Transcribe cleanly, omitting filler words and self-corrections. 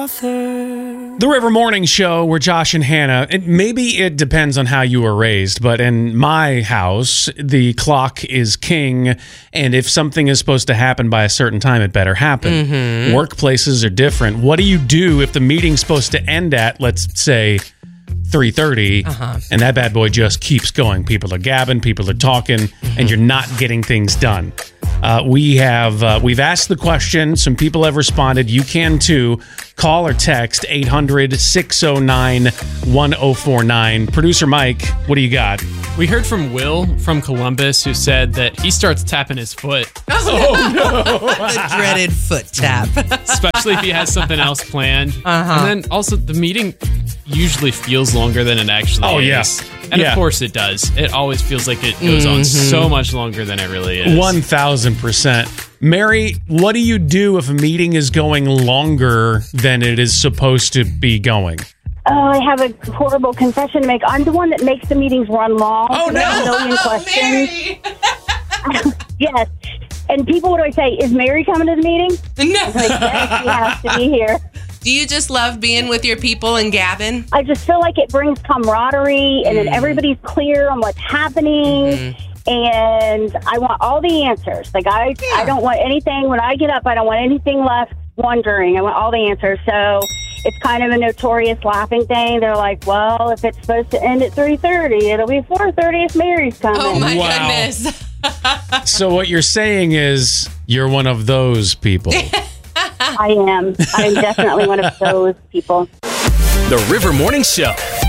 The River Morning Show, where Josh and Hannah, maybe it depends on how you were raised, but in my house, the clock is king, and if something is supposed to happen by a certain time, it better happen. Mm-hmm. Workplaces are different. What do you do if the meeting's supposed to end at, let's say, 3:30, and that bad boy just keeps going? People are gabbing, people are talking, and you're not getting things done. We've asked the question. Some people have responded. You can too. Call or text 800-609-1049. Producer Mike, what do you got? We heard from Will from Columbus, who said that he starts tapping his foot. Oh, no. The dreaded foot tap. Especially if he has something else planned. And then also the meeting usually feels longer than it actually is. Yes. And of course it does. It always feels like it goes on so much longer than it really is. 1,000%. Mary, what do you do if a meeting is going longer than it is supposed to be going? Oh, I have a horrible confession to make. I'm the one that makes the meetings run long. Oh, no. A million questions. Yes. And people would always say, is Mary coming to the meeting? No. I was like, yes, she has to be here. Do you just love being with your people and gabbing? I just feel like it brings camaraderie, and then everybody's clear on what's happening. And I want all the answers. Like, I don't want anything. When I get up, I don't want anything left wondering. I want all the answers. So it's kind of a notorious laughing thing. They're like, well, if it's supposed to end at 3:30, it'll be 4:30 if Mary's coming. Oh, my goodness. So what you're saying is you're one of those people. I am. I'm definitely one of those people. The River Morning Show.